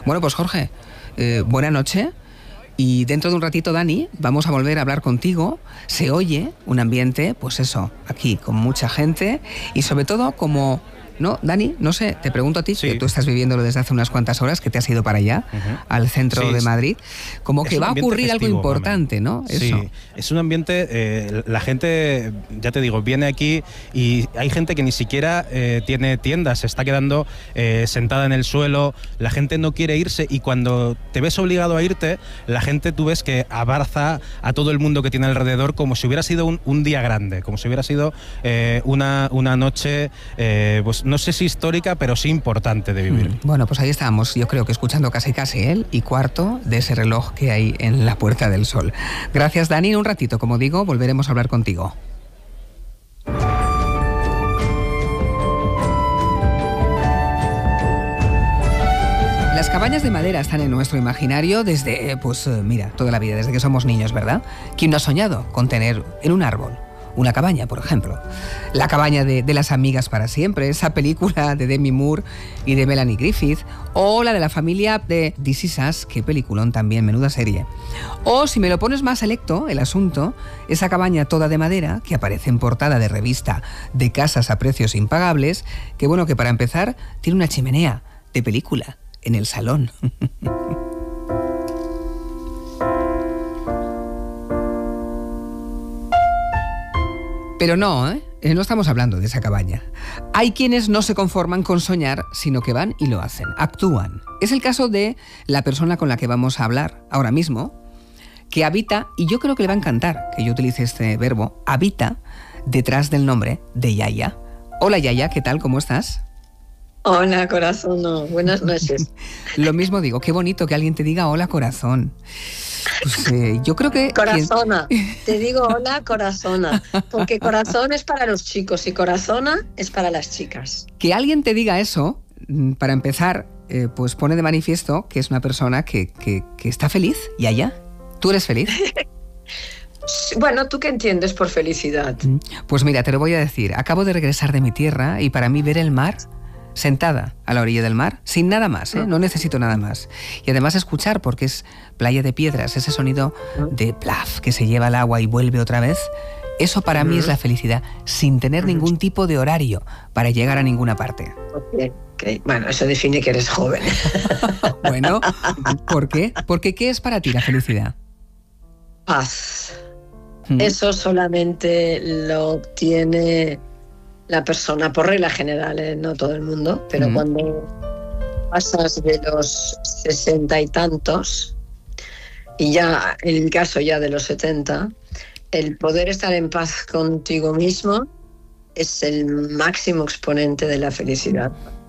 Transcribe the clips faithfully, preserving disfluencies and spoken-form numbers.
Bueno, pues Jorge, eh, buena noche. Y dentro de un ratito, Dani, vamos a volver a hablar contigo. Se oye un ambiente, pues eso, aquí, con mucha gente y sobre todo como... No, Dani, no sé, te pregunto a ti, sí. que tú estás viviéndolo desde hace unas cuantas horas, que te has ido para allá, uh-huh. al centro sí, de Madrid, como que va a ocurrir festivo, algo importante, ¿no? Eso. Sí, es un ambiente, eh, la gente, ya te digo, viene aquí y hay gente que ni siquiera eh, tiene tiendas, se está quedando eh, sentada en el suelo, la gente no quiere irse y cuando te ves obligado a irte, la gente tú ves que abraza a todo el mundo que tiene alrededor como si hubiera sido un, un día grande, como si hubiera sido eh, una, una noche, eh, pues no sé si histórica, pero sí importante de vivir. Mm. Bueno, pues ahí estábamos, yo creo que escuchando casi casi el y cuarto de ese reloj que hay en la Puerta del Sol. Gracias, Dani. En un ratito, como digo, volveremos a hablar contigo. Las cabañas de madera están en nuestro imaginario desde, pues mira, toda la vida, desde que somos niños, ¿verdad? ¿Quién no ha soñado con tener en un árbol una cabaña, por ejemplo? La cabaña de, de las amigas para siempre, esa película de Demi Moore y de Melanie Griffith, o la de la familia de This Is Us, qué peliculón también, menuda serie. O, si me lo pones más selecto, el asunto, esa cabaña toda de madera que aparece en portada de revista de casas a precios impagables, que bueno, que para empezar tiene una chimenea de película en el salón. Pero no, ¿eh? No estamos hablando de esa cabaña. Hay quienes no se conforman con soñar, sino que van y lo hacen, actúan. Es el caso de la persona con la que vamos a hablar ahora mismo, que habita, y yo creo que le va a encantar que yo utilice este verbo, habita detrás del nombre de Yaya. Hola Yaya, ¿qué tal? ¿Cómo estás? Hola corazón, no. Buenas noches. Lo mismo digo, qué bonito que alguien te diga hola corazón. Pues, eh, yo creo que... Corazona, quien... te digo hola corazona, porque corazón es para los chicos y corazona es para las chicas. Que alguien te diga eso, para empezar, eh, pues pone de manifiesto que es una persona que, que, que está feliz, Yaya. ¿Tú eres feliz? Bueno, ¿tú qué entiendes por felicidad? Pues mira, te lo voy a decir. Acabo de regresar de mi tierra y para mí ver el mar... sentada a la orilla del mar, sin nada más, ¿eh? No necesito nada más. Y además escuchar, porque es playa de piedras, ese sonido de plaf que se lleva al agua y vuelve otra vez, eso para uh-huh. mí es la felicidad, sin tener uh-huh. ningún tipo de horario para llegar a ninguna parte. Okay, okay. Bueno, eso define que eres joven. Bueno, ¿por qué? Porque ¿qué es para ti la felicidad? Paz. ¿Mm? Eso solamente lo obtiene... la persona, por regla general, ¿eh? No todo el mundo, pero mm. cuando pasas de los sesenta y tantos, y ya en el caso ya de los setenta, el poder estar en paz contigo mismo es el máximo exponente de la felicidad.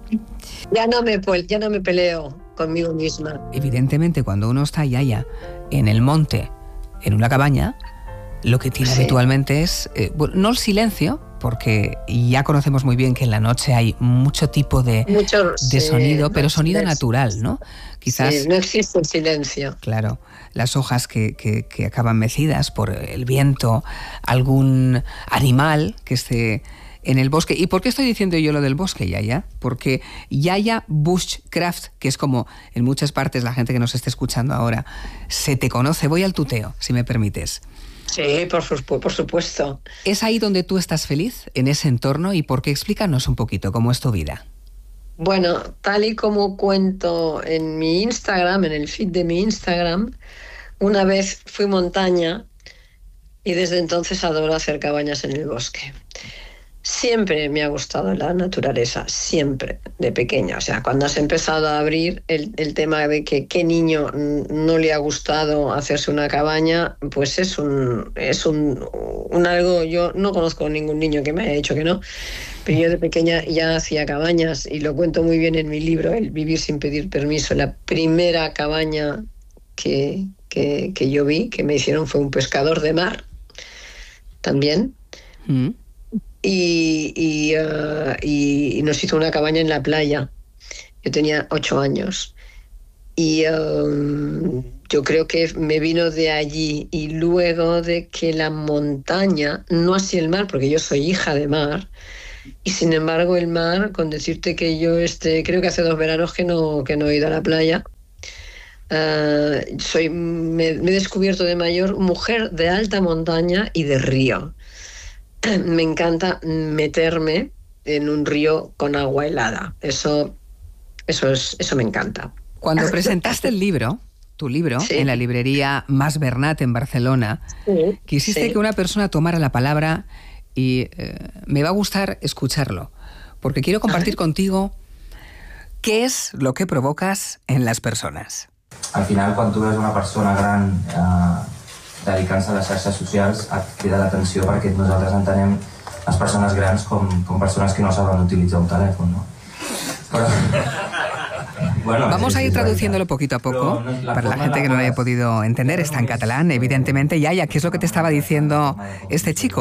Ya no me, ya no me peleo conmigo misma. Evidentemente, cuando uno está Yaya en el monte, en una cabaña, lo que tiene sí. habitualmente es, eh, bueno, no el silencio, porque ya conocemos muy bien que en la noche hay mucho tipo de, mucho, de sonido, sí, pero sonido silencio. Natural, ¿no? Quizás, sí, no existe el silencio. Claro, las hojas que, que, que acaban mecidas por el viento, algún animal que esté en el bosque. ¿Y por qué estoy diciendo yo lo del bosque, Yaya? Porque Yaya Bushcraft, que es como en muchas partes la gente que nos esté escuchando ahora, se te conoce. Voy al tuteo, si me permites. Sí, por, por supuesto. ¿Es ahí donde tú estás feliz, en ese entorno? ¿Y por qué? Explícanos un poquito cómo es tu vida. Bueno, tal y como cuento en mi Instagram, en el feed de mi Instagram, una vez fui montaña y desde entonces adoro hacer cabañas en el bosque. Siempre me ha gustado la naturaleza, siempre, de pequeña. O sea, cuando has empezado a abrir el, el tema de que qué niño no le ha gustado hacerse una cabaña, pues es un, es un, un algo, yo no conozco ningún niño que me haya dicho que no, pero yo de pequeña ya hacía cabañas y lo cuento muy bien en mi libro, El vivir sin pedir permiso. La primera cabaña que, que, que yo vi, que me hicieron, fue un pescador de mar, también. Mm. Y, y, uh, y, y nos hizo una cabaña en la playa. Yo tenía ocho años. Y um, yo creo que me vino de allí. Y luego de que la montaña, no así el mar, porque yo soy hija de mar, y sin embargo el mar, con decirte que yo este, creo que hace dos veranos que no, que no he ido a la playa, Uh, soy, me, me he descubierto de mayor mujer de alta montaña y de río. Me encanta meterme en un río con agua helada. Eso, eso, es, eso me encanta. Cuando presentaste el libro, tu libro, sí, en la librería Mas Bernat en Barcelona, sí, quisiste sí. que una persona tomara la palabra y eh, me va a gustar escucharlo, porque quiero compartir Ajá. contigo qué es lo que provocas en las personas. Al final, quan tu veus una persona gran eh, dedicant-se a les xarxes socials, et crida l'atenció perquè nosaltres entenem les persones grans com, com persones que no saben utilitzar un telèfon, no? Però... Bueno, vamos a ir traduciéndolo poquito a poco para la gente que no lo haya podido entender. Está en catalán, evidentemente. Yaya, ¿qué es lo que te estaba diciendo este chico?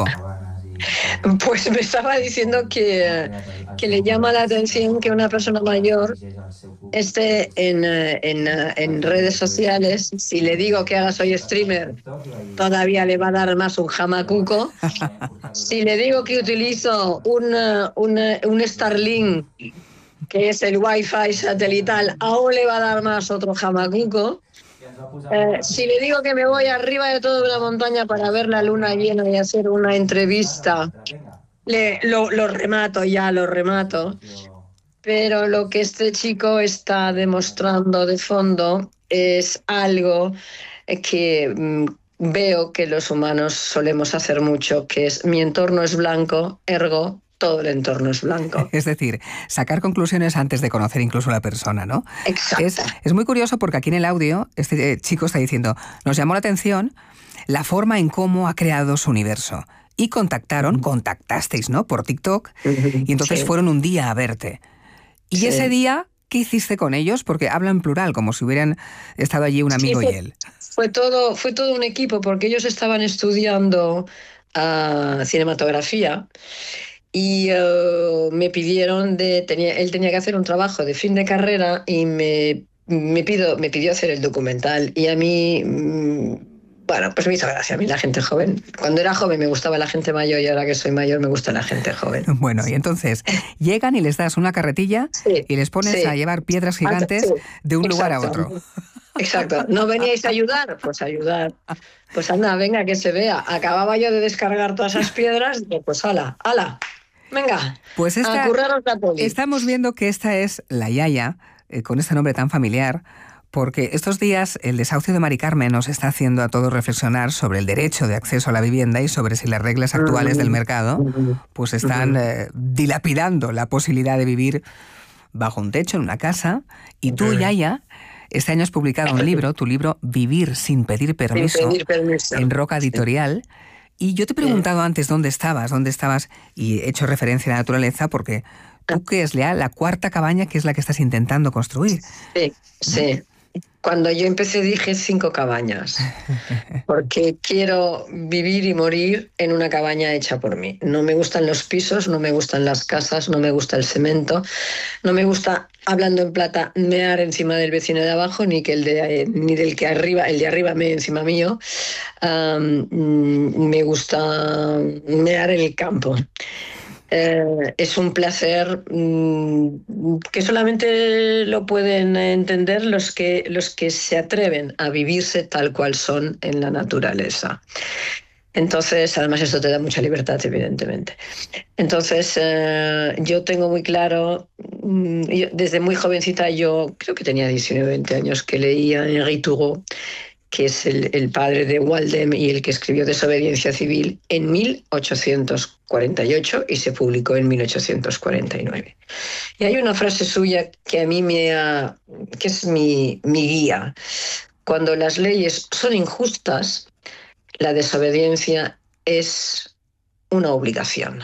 Pues me estaba diciendo que, que le llama la atención que una persona mayor esté en, en, en redes sociales. Si le digo que haga soy streamer, todavía le va a dar más un jamacuco. Si le digo que utilizo un, un, un Starlink, que es el wifi satelital, aún le va a dar más otro jamacuco. Eh, si le digo que me voy arriba de toda una montaña para ver la luna llena y hacer una entrevista, le, lo, lo remato ya, lo remato. Pero lo que este chico está demostrando de fondo es algo que mmm, veo que los humanos solemos hacer mucho, que es mi entorno es blanco, ergo todo el entorno es blanco. Es decir, sacar conclusiones antes de conocer incluso a la persona, ¿no? Exacto. Es, es muy curioso porque aquí en el audio este chico está diciendo, nos llamó la atención la forma en cómo ha creado su universo. Y contactaron, contactasteis, ¿no? Por TikTok, y entonces sí. fueron un día a verte. Y sí. ese día, ¿qué hiciste con ellos? Porque habla en plural, como si hubieran estado allí un amigo sí, fue, y él. Fue todo, fue todo un equipo, porque ellos estaban estudiando uh, cinematografía. Y uh, me pidieron, de, tenía, él tenía que hacer un trabajo de fin de carrera y me, me, pido, me pidió hacer el documental. Y a mí, bueno, pues me hizo gracia a mí la gente joven. Cuando era joven me gustaba la gente mayor y ahora que soy mayor me gusta la gente joven. Bueno, y entonces llegan y les das una carretilla sí, y les pones sí. a llevar piedras gigantes sí, de un exacto. lugar a otro. Exacto. ¿No veníais a ayudar? Pues ayudar. Pues anda, venga, que se vea. Acababa yo de descargar todas esas piedras y pues ala, ala. Venga, pues esta, a curraros la poli. Estamos viendo que esta es la Yaya, eh, con este nombre tan familiar, porque estos días el desahucio de Mari Carmen nos está haciendo a todos reflexionar sobre el derecho de acceso a la vivienda y sobre si las reglas actuales del mercado pues están eh, dilapidando la posibilidad de vivir bajo un techo en una casa. Y tú, Yaya, este año has publicado un libro, tu libro Vivir sin pedir permiso, sin pedir permiso. En Roca Editorial. Sí. Y yo te he preguntado antes dónde estabas, dónde estabas, y he hecho referencia a la naturaleza porque tú que es la, la cuarta cabaña que es la que estás intentando construir. Sí, sí. Cuando yo empecé dije cinco cabañas, porque quiero vivir y morir en una cabaña hecha por mí. No me gustan los pisos, no me gustan las casas, no me gusta el cemento, no me gusta, hablando en plata, mear encima del vecino de abajo, ni que el de ni del que arriba, el de arriba mee encima mío. Um, me gusta mear en el campo. Eh, es un placer mmm, que solamente lo pueden entender los que, los que se atreven a vivirse tal cual son en la naturaleza. Entonces, además esto te da mucha libertad, evidentemente. Entonces, eh, yo tengo muy claro, mmm, yo, desde muy jovencita, yo creo que tenía diecinueve, veinte años, que leía a Henri Thoreau, que es el, el padre de Waldem y el que escribió Desobediencia Civil, en mil ochocientos cuarenta y ocho y se publicó en mil ochocientos cuarenta y nueve. Y hay una frase suya que a mí me ha, que es mi, mi guía. Cuando las leyes son injustas, la desobediencia es una obligación.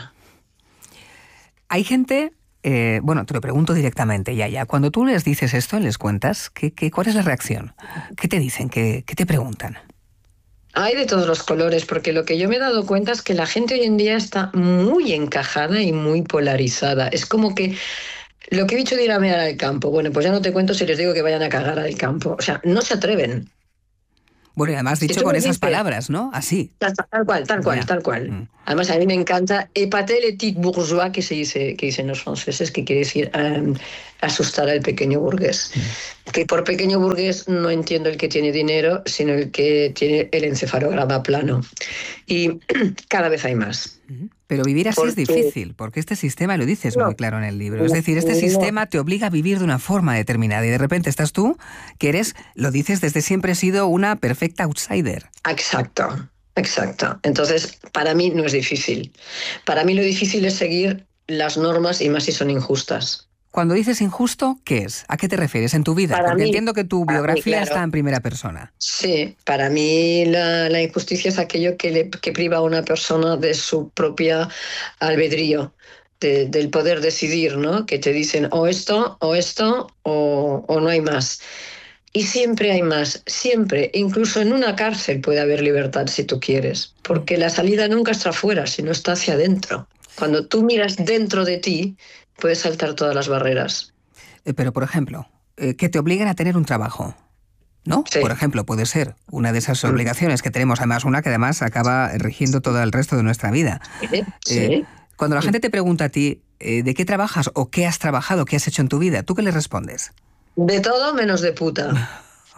Hay gente... Eh, bueno, te lo pregunto directamente, Yaya. Cuando tú les dices esto, les cuentas, ¿qué, qué, ¿cuál es la reacción? ¿Qué te dicen? ¿Qué, qué te preguntan? Hay de todos los colores, porque lo que yo me he dado cuenta es que la gente hoy en día está muy encajada y muy polarizada. Es como que lo que he dicho de ir a mear al campo, bueno, pues ya no te cuento si les digo que vayan a cagar al campo. O sea, no se atreven. Bueno, y además dicho Si con esas dices, palabras, ¿no? Así. Tal, tal cual, tal cual, Ya. tal cual. Mm. Además, a mí me encanta épater le petit bourgeois, que se dice, que dicen los franceses, que quiere decir um, asustar al pequeño burgués. Mm. Que por pequeño burgués no entiendo el que tiene dinero, sino el que tiene el encefalograma plano. Y cada vez hay más. Pero vivir así Porque... es difícil, porque este sistema, lo dices no, muy claro en el libro, es decir, este no. sistema te obliga a vivir de una forma determinada y de repente estás tú, que eres, lo dices, desde siempre has sido una perfecta outsider. Exacto, exacto. Entonces, para mí no es difícil. Para mí lo difícil es seguir las normas y más si son injustas. Cuando dices injusto, ¿qué es? ¿A qué te refieres en tu vida? Para Porque mí, entiendo que tu biografía mí, claro. está en primera persona. Sí, para mí la, la injusticia es aquello que, le, que priva a una persona de su propia albedrío, de, del poder decidir, ¿no? Que te dicen o esto, o esto, o, o no hay más. Y siempre hay más, siempre. Incluso en una cárcel puede haber libertad si tú quieres, porque la salida nunca está afuera, sino está hacia adentro. Cuando tú miras dentro de ti, puedes saltar todas las barreras. Eh, pero, por ejemplo, eh, que te obliguen a tener un trabajo, ¿no? Sí. Por ejemplo, puede ser una de esas obligaciones que tenemos, además una que además acaba rigiendo todo el resto de nuestra vida. Sí, sí. Eh, cuando la gente te pregunta a ti eh, de qué trabajas o qué has trabajado, qué has hecho en tu vida, ¿tú qué les respondes? De todo menos de puta.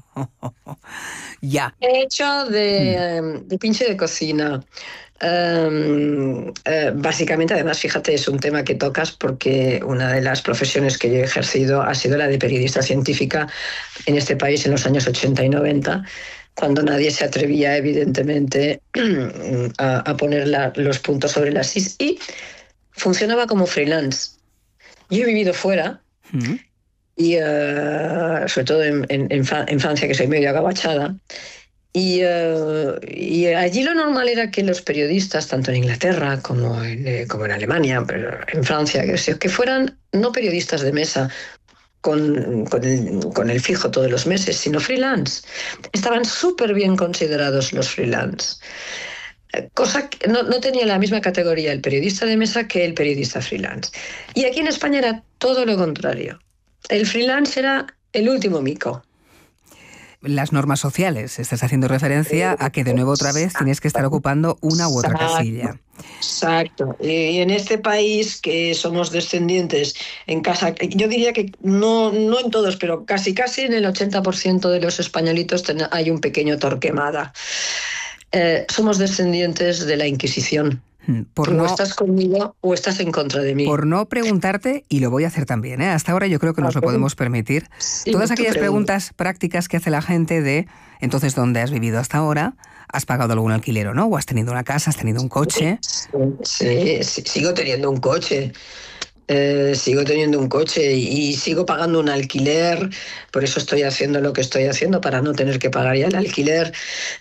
Ya. He hecho de, mm. de pinche de cocina. Um, uh, básicamente, además, fíjate, es un tema que tocas porque una de las profesiones que yo he ejercido ha sido la de periodista científica en este país en los años ochenta y noventa, cuando nadie se atrevía, evidentemente, a, a poner la, los puntos sobre las is, y funcionaba como freelance. Yo he vivido fuera, mm. y uh, sobre todo en, en, en, en Francia, que soy medio agabachada. Y, uh, y allí lo normal era que los periodistas, tanto en Inglaterra como en, como en Alemania, pero en Francia, que, que fueran no periodistas de mesa con, con, el, con el fijo todos los meses, sino freelance. Estaban súper bien considerados los freelance. Cosa que no, no tenía la misma categoría el periodista de mesa que el periodista freelance. Y aquí en España era todo lo contrario. El freelance era el último mico. Las normas sociales, estás haciendo referencia a que de nuevo otra vez tienes que estar ocupando una u otra casilla. Exacto. Y en este país que somos descendientes en casa, yo diría que no, no en todos, pero casi casi en el ochenta por ciento de los españolitos hay un pequeño Torquemada. Eh, somos descendientes de la Inquisición. Por no, o estás conmigo o estás en contra de mí. Por no preguntarte, y lo voy a hacer también, ¿eh? Hasta ahora yo creo que nos lo podemos permitir, sí, todas aquellas preguntas prácticas que hace la gente de, entonces, ¿dónde has vivido hasta ahora? ¿Has pagado algún alquiler o no? ¿O has tenido una casa? ¿Has tenido un coche? Sí, sí, sigo teniendo un coche. Eh, sigo teniendo un coche y, y sigo pagando un alquiler, por eso estoy haciendo lo que estoy haciendo, para no tener que pagar ya el alquiler.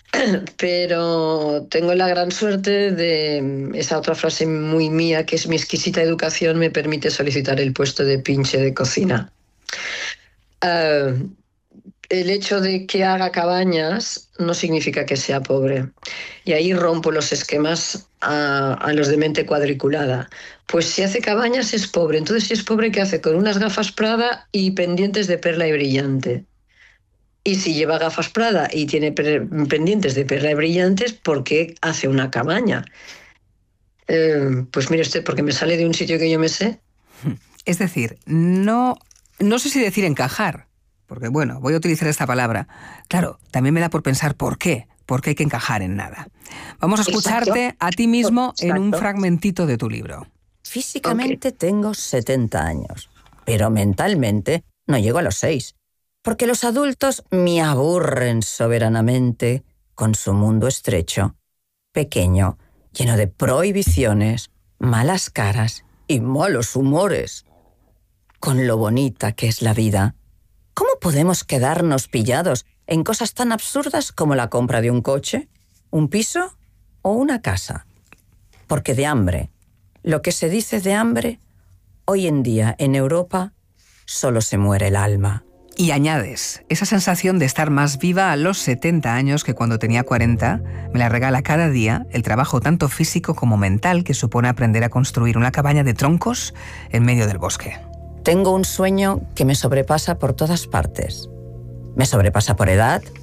Pero tengo la gran suerte de esa otra frase muy mía, que es: mi exquisita educación me permite solicitar el puesto de pinche de cocina. Uh, el hecho de que haga cabañas no significa que sea pobre. Y ahí rompo los esquemas a, a los de mente cuadriculada. Pues si hace cabañas es pobre. Entonces, si es pobre, ¿qué hace? Con unas gafas Prada y pendientes de perla y brillante. Y si lleva gafas Prada y tiene pendientes de perla y brillantes, ¿por qué hace una cabaña? Eh, pues mire usted, porque me sale de un sitio que yo me sé. Es decir, no, no sé si decir encajar, porque bueno, voy a utilizar esta palabra. Claro, también me da por pensar por qué, porque hay que encajar en nada. Vamos a escucharte Exacto. a ti mismo Exacto. en un fragmentito de tu libro. Físicamente okay. tengo setenta años, pero mentalmente no llego a los seis, porque los adultos me aburren soberanamente con su mundo estrecho, pequeño, lleno de prohibiciones, malas caras y malos humores. Con lo bonita que es la vida, ¿cómo podemos quedarnos pillados en cosas tan absurdas como la compra de un coche, un piso o una casa? Porque de hambre, lo que se dice de hambre, hoy en día en Europa solo se muere el alma. Y añades, esa sensación de estar más viva a los setenta años que cuando tenía cuarenta, me la regala cada día el trabajo tanto físico como mental que supone aprender a construir una cabaña de troncos en medio del bosque. Tengo un sueño que me sobrepasa por todas partes. Me sobrepasa por edad,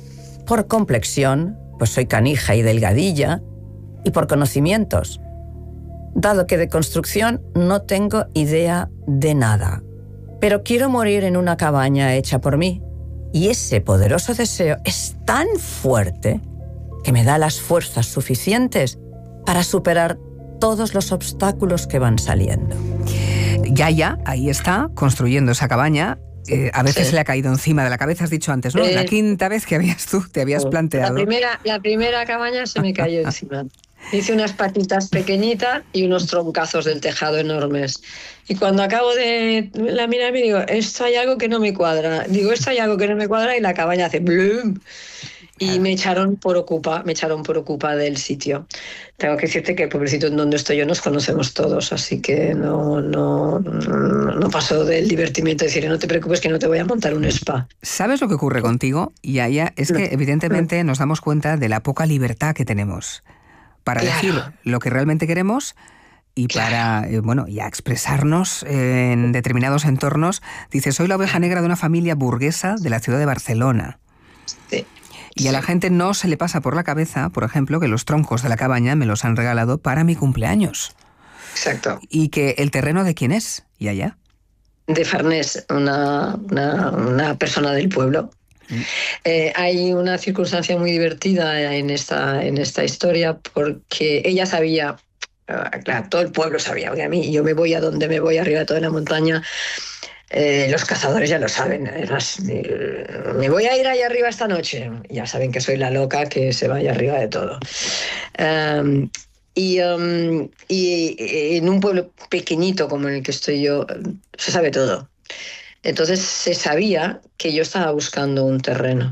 Por complexión, pues soy canija y delgadilla, y por conocimientos, dado que de construcción no tengo idea de nada. Pero quiero morir en una cabaña hecha por mí, y ese poderoso deseo es tan fuerte que me da las fuerzas suficientes para superar todos los obstáculos que van saliendo. Yaya, ahí está, construyendo esa cabaña. Eh, a veces Sí. se le ha caído encima de la cabeza, has dicho antes, ¿no? Eh, la quinta vez que habías tú te habías planteado. La primera, la primera cabaña se me cayó encima. Hice unas patitas pequeñitas y unos troncazos del tejado enormes. Y cuando acabo de la mirar, me digo, esto hay algo que no me cuadra. Digo, esto hay algo que no me cuadra y la cabaña hace blum. Y me echaron por ocupa, me echaron por ocupa del sitio. Tengo que decirte que el pueblecito en donde estoy yo nos conocemos todos, así que no, no, no, no paso del divertimiento de decir, no te preocupes que no te voy a montar un spa. ¿Sabes lo que ocurre contigo, Yaya? Es que evidentemente nos damos cuenta de la poca libertad que tenemos para Claro. decir lo que realmente queremos y Claro. para, eh, bueno, ya expresarnos en determinados entornos. Dice, soy la oveja negra de una familia burguesa de la ciudad de Barcelona. Sí. Y a la gente no se le pasa por la cabeza, por ejemplo, que los troncos de la cabaña me los han regalado para mi cumpleaños. Exacto. Y que el terreno de quién es, Yaya. De Farnés, una, una, una persona del pueblo. Mm. Eh, hay una circunstancia muy divertida en esta, en esta historia porque ella sabía, uh, claro, todo el pueblo sabía, que a mí yo me voy a donde me voy, arriba de toda la montaña. Eh, los cazadores ya lo saben. Además, eh, me voy a ir allá arriba esta noche. Ya saben que soy la loca que se vaya arriba de todo. Um, y, um, y en un pueblo pequeñito como el que estoy yo, se sabe todo. Entonces se sabía que yo estaba buscando un terreno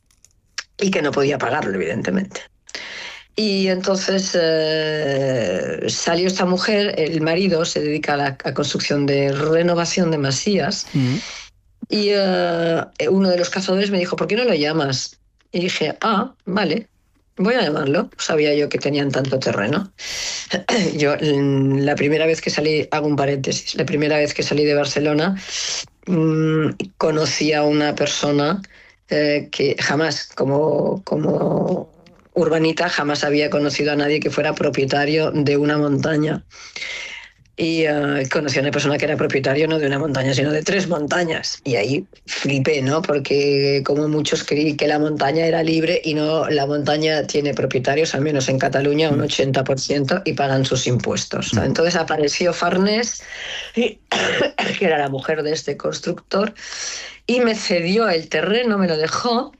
y que no podía pagarlo, evidentemente. Y entonces eh, salió esta mujer, el marido se dedica a la a construcción de renovación de masías, mm. y uh, uno de los cazadores me dijo, ¿por qué no lo llamas? Y dije, ah, vale, voy a llamarlo. Sabía yo que tenían tanto terreno. Yo la primera vez que salí, hago un paréntesis, la primera vez que salí de Barcelona mmm, conocí a una persona eh, que jamás, como... como urbanita, jamás había conocido a nadie que fuera propietario de una montaña. Y uh, conocí a una persona que era propietario no de una montaña, sino de tres montañas. Y ahí flipé, ¿no? Porque como muchos creí que la montaña era libre y no, la montaña tiene propietarios, al menos en Cataluña, un ochenta por ciento, y pagan sus impuestos. Entonces apareció Farnés, que era la mujer de este constructor, y me cedió el terreno, me lo dejó,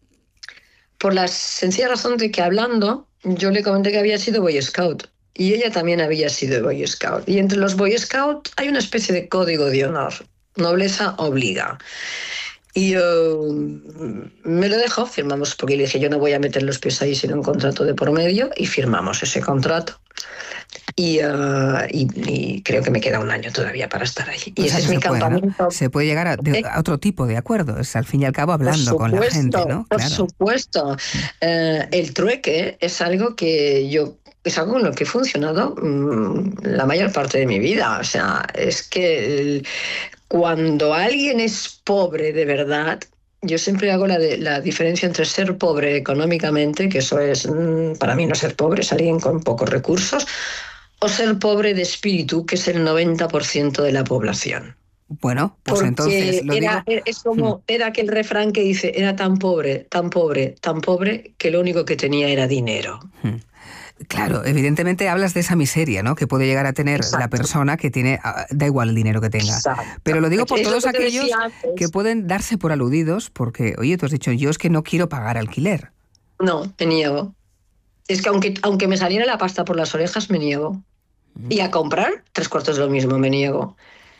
por la sencilla razón de que hablando, yo le comenté que había sido Boy Scout y ella también había sido Boy Scout. Y entre los Boy Scout hay una especie de código de honor. Nobleza obliga. Y yo me lo dejó, firmamos, porque le dije, yo no voy a meter los pies ahí sin un contrato de por medio, y firmamos ese contrato. Y, uh, y, y creo que me queda un año todavía para estar ahí. Y o ese sea, es mi campamento. Puede, ¿no? Se puede llegar a, de, a otro tipo de acuerdo, es al fin y al cabo hablando supuesto, con la gente, ¿no? Por claro. supuesto. Uh, el trueque es algo que yo... es algo con lo que he funcionado mmm, la mayor parte de mi vida. O sea, es que el, cuando alguien es pobre de verdad, yo siempre hago la, de, la diferencia entre ser pobre económicamente, que eso es, mmm, para mí no ser pobre es alguien con pocos recursos, o ser pobre de espíritu, que es el noventa por ciento de la población. Bueno, pues Porque entonces lo era, digo... es como, era aquel refrán que dice, era tan pobre, tan pobre, tan pobre, que lo único que tenía era dinero. Hmm. Claro, evidentemente hablas de esa miseria, ¿no? Que puede llegar a tener Exacto. la persona que tiene, da igual el dinero que tenga. Exacto. Pero lo digo por es todos que aquellos que pueden darse por aludidos, porque, oye, tú has dicho, yo es que no quiero pagar alquiler. No, me niego. Es que aunque, aunque me saliera la pasta por las orejas, me niego. Y a comprar, tres cuartos de lo mismo, me niego.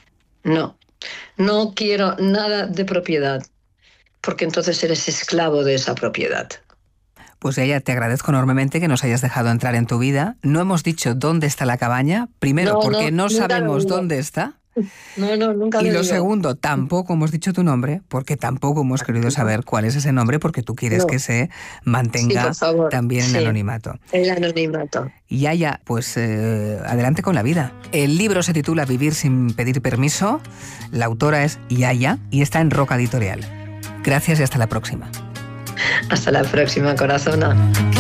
No, no quiero nada de propiedad, porque entonces eres esclavo de esa propiedad. Pues ella, te agradezco enormemente que nos hayas dejado entrar en tu vida. No hemos dicho dónde está la cabaña, primero no, porque no, no sabemos dónde está. No, no, nunca y lo digo. segundo, tampoco hemos dicho tu nombre, porque tampoco hemos querido saber cuál es ese nombre, porque tú quieres no. que se mantenga sí, también en sí, anonimato. El anonimato. Y Yaya, pues eh, adelante con la vida. El libro se titula Vivir sin pedir permiso. La autora es Yaya y está en Roca Editorial. Gracias y hasta la próxima. Hasta la próxima, corazona.